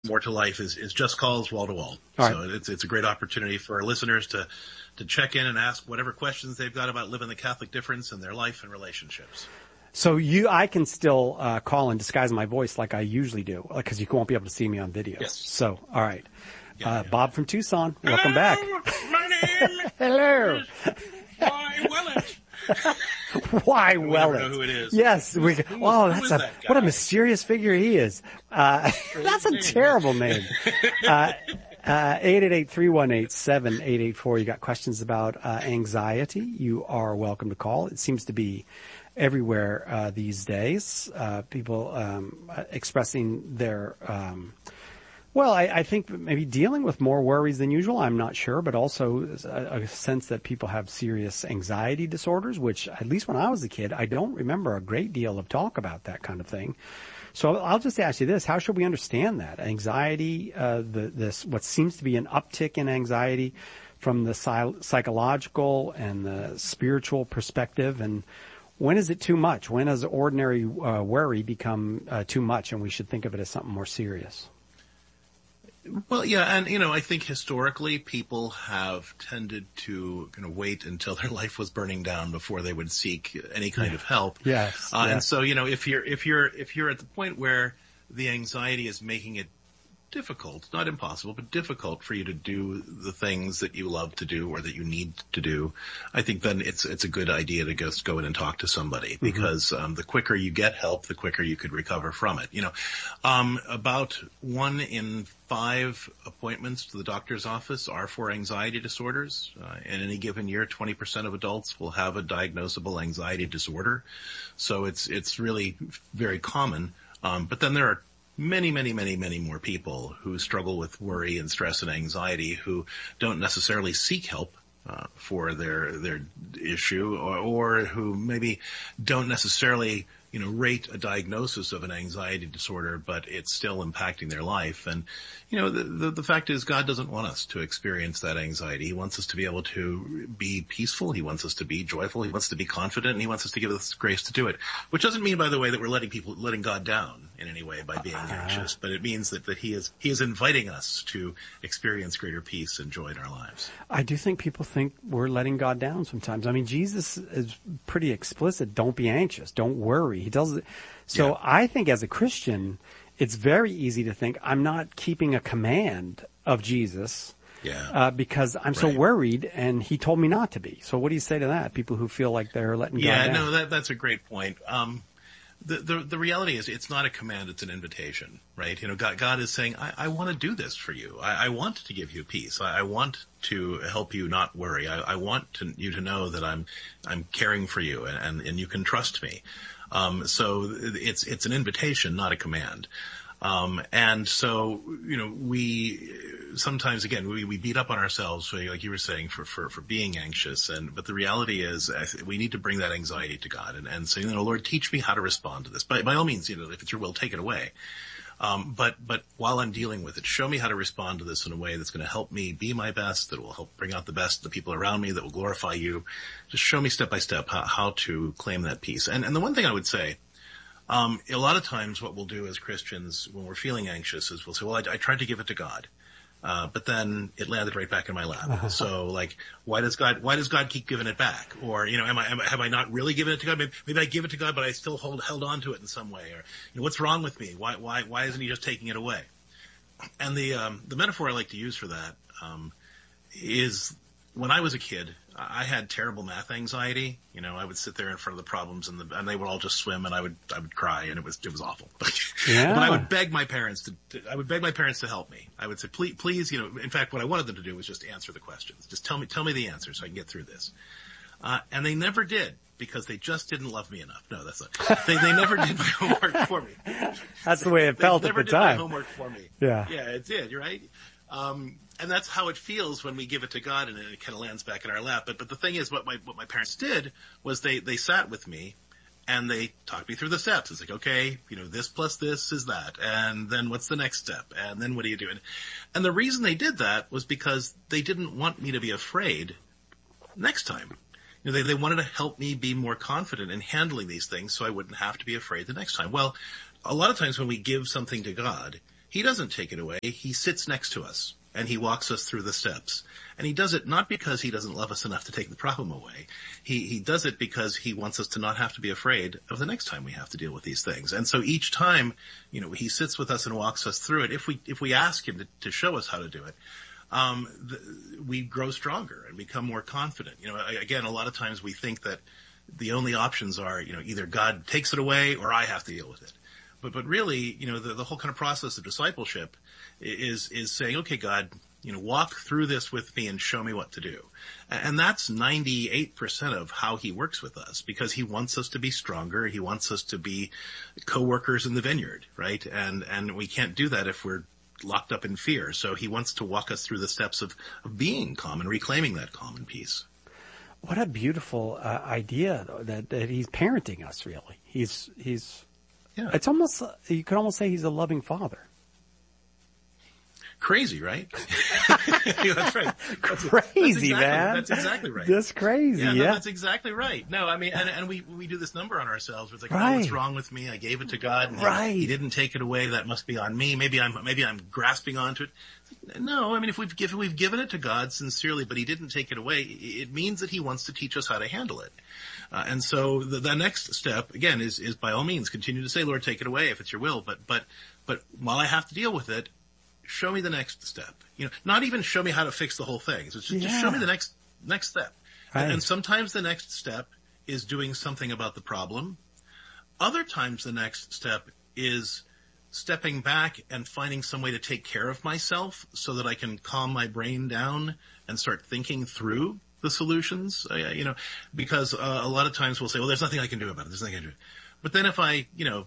More to Life is just calls wall to wall. So it's a great opportunity for our listeners to check in and ask whatever questions they've got about living the Catholic difference in their life and relationships. So I can still call and disguise my voice like I usually do, because you won't be able to see me on video. Yes. So, all right. Yeah. Bob from Tucson, welcome back. My name Hello. is Why Willett. Why We Willett? never know who it is. Yes. Who is that guy? What a mysterious figure he is. That's a terrible name. 888-318-7884. You got questions about anxiety, you are welcome to call. It seems to be everywhere these days. People expressing their I think maybe dealing with more worries than usual. I'm not sure, but also a sense that people have serious anxiety disorders, which at least when I was a kid, I don't remember a great deal of talk about that kind of thing. So I'll just ask you this: how should we understand that anxiety? What seems to be an uptick in anxiety from the psychological and the spiritual perspective, and when is it too much? When does ordinary worry become too much, and we should think of it as something more serious? Well, yeah, and I think historically people have tended to kind of wait until their life was burning down before they would seek any kind of help. Yes. And so, if you're at the point where the anxiety is making it difficult, not impossible, but difficult for you to do the things that you love to do or that you need to do, I think then it's a good idea to just go in and talk to somebody, because the quicker you get help, the quicker you could recover from it. About 1 in 5 appointments to the doctor's office are for anxiety disorders. In any given year, 20% of adults will have a diagnosable anxiety disorder. So it's really very common. But then there are many, many, many, many more people who struggle with worry and stress and anxiety who don't necessarily seek help for their issue, or who maybe don't necessarily rate a diagnosis of an anxiety disorder, but it's still impacting their life. And the fact is, God doesn't want us to experience that anxiety. He wants us to be able to be peaceful. He wants us to be joyful. He wants us to be confident, and he wants us to give us grace to do it. Which doesn't mean, by the way, that we're letting God down in any way by being anxious, but it means that he is inviting us to experience greater peace and joy in our lives. I do think people think we're letting God down sometimes. I mean, Jesus is pretty explicit. Don't be anxious. Don't worry. He does it. So yeah. I think as a Christian, it's very easy to think I'm not keeping a command of Jesus because I'm so worried and he told me not to be. So what do you say to that? People who feel like they're letting God down. Yeah, no, that's a great point. The reality is it's not a command, it's an invitation, right? God is saying, I want to do this for you. I want to give you peace. I want to help you not worry. I want you to know that I'm caring for you and you can trust me. So it's an invitation, not a command. And so, we sometimes, again, we beat up on ourselves, like you were saying, for being anxious. But the reality is we need to bring that anxiety to God and say, Lord, teach me how to respond to this. By all means, if it's your will, take it away. But while I'm dealing with it, show me how to respond to this in a way that's going to help me be my best, that will help bring out the best of the people around me, that will glorify you. Just show me step by step how to claim that peace. And the one thing I would say, a lot of times what we'll do as Christians when we're feeling anxious is we'll say, well, I tried to give it to God. But then it landed right back in my lap. So why does God keep giving it back? Or, have I not really given it to God? Maybe I give it to God, but I still held on to it in some way. Or, what's wrong with me? Why isn't he just taking it away? And the metaphor I like to use for that, is when I was a kid, I had terrible math anxiety. I would sit there in front of the problems and they would all just swim and I would cry and it was awful. Yeah. But I would beg my parents to help me. I would say, please, in fact, what I wanted them to do was just answer the questions. Just tell me the answer so I can get through this. And they never did because they just didn't love me enough. No, that's not, they never did my homework for me. That's the way it felt at the time. They never did my homework for me. Yeah. Yeah, it did. You're right. And that's how it feels when we give it to God and it kind of lands back in our lap. But the thing is, what my parents did was they sat with me and they talked me through the steps. It's like, okay, this plus this is that. And then what's the next step? And then what do you do? And the reason they did that was because they didn't want me to be afraid next time. They wanted to help me be more confident in handling these things so I wouldn't have to be afraid the next time. Well, a lot of times when we give something to God, He doesn't take it away. He sits next to us and he walks us through the steps. And he does it not because he doesn't love us enough to take the problem away. He does it because he wants us to not have to be afraid of the next time we have to deal with these things. And so each time, he sits with us and walks us through it. If we ask him to show us how to do it, we grow stronger and become more confident. Again, a lot of times we think that the only options are, either God takes it away or I have to deal with it. But really, the whole kind of process of discipleship is saying, okay, God, walk through this with me and show me what to do. And that's 98% of how he works with us, because he wants us to be stronger. He wants us to be co-workers in the vineyard, right? And we can't do that if we're locked up in fear. So he wants to walk us through the steps of being calm and reclaiming that calm and peace. What a beautiful idea, though, that he's parenting us, really. He's It's almost, you could almost say he's a loving father. Crazy, right? That's right. Crazy, man. That's exactly right. That's crazy. Yeah, no, that's exactly right. No, I mean, and we do this number on ourselves. It's like, right. Oh, what's wrong with me? I gave it to God, and right. He didn't take it away. That must be on me. Maybe I'm grasping onto it. No, I mean, if we've given it to God sincerely, but He didn't take it away, it means that He wants to teach us how to handle it. And so the next step, again, is by all means continue to say, Lord, take it away if it's your will. But while I have to deal with it, show me the next step. Not even show me how to fix the whole thing. So just show me the next step. Right. And sometimes the next step is doing something about the problem. Other times the next step is stepping back and finding some way to take care of myself so that I can calm my brain down and start thinking through the solutions. Because a lot of times we'll say, well, there's nothing I can do about it. There's nothing I can do. But then if I,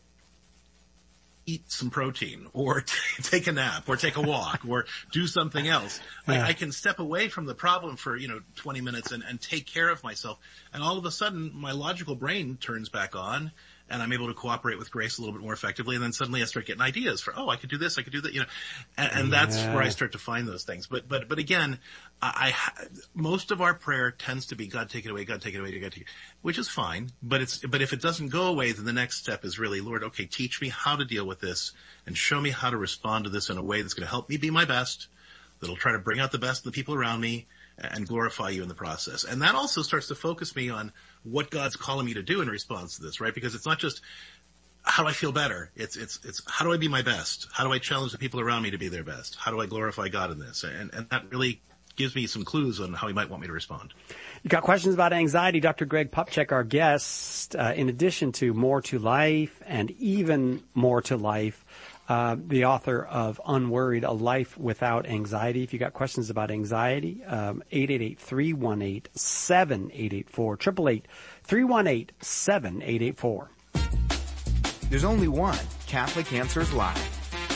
eat some protein or take a nap or take a walk or do something else, I can step away from the problem for, 20 minutes and take care of myself. And all of a sudden my logical brain turns back on and I'm able to cooperate with Grace a little bit more effectively. And then suddenly I start getting ideas for, I could do this, I could do that, and that's where I start to find those things. But again, most of our prayer tends to be, God, take it away, God, take it away, God, take it, which is fine. But if it doesn't go away, then the next step is really, Lord, okay, teach me how to deal with this and show me how to respond to this in a way that's going to help me be my best, that'll try to bring out the best in the people around me and glorify you in the process. And that also starts to focus me on what God's calling me to do in response to this, right? Because it's not just how do I feel better? It's how do I be my best? How do I challenge the people around me to be their best? How do I glorify God in this? And that really gives me some clues on how He might want me to respond. You got questions about anxiety? Dr. Greg Popcak, our guest, in addition to More to Life and even More to Life, the author of Unworried, A Life Without Anxiety. If you got questions about anxiety, 888-318-7884, 888-318-7884. There's only one Catholic Answers Live.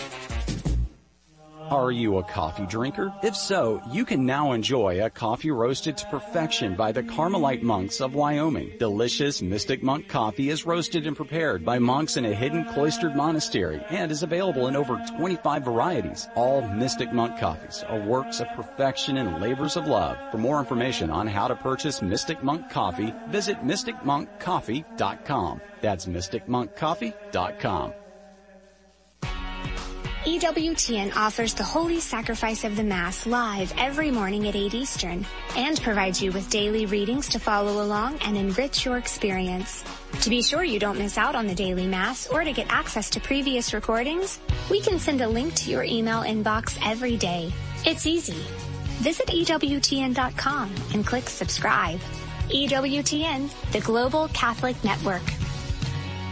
Are you a coffee drinker? If so, you can now enjoy a coffee roasted to perfection by the Carmelite monks of Wyoming. Delicious Mystic Monk coffee is roasted and prepared by monks in a hidden cloistered monastery and is available in over 25 varieties. All Mystic Monk coffees are works of perfection and labors of love. For more information on how to purchase Mystic Monk coffee, visit mysticmonkcoffee.com. That's mysticmonkcoffee.com. EWTN offers the Holy Sacrifice of the Mass live every morning at 8 Eastern and provides you with daily readings to follow along and enrich your experience. To be sure you don't miss out on the daily Mass or to get access to previous recordings, we can send a link to your email inbox every day. It's easy. Visit EWTN.com and click subscribe. EWTN, the Global Catholic Network.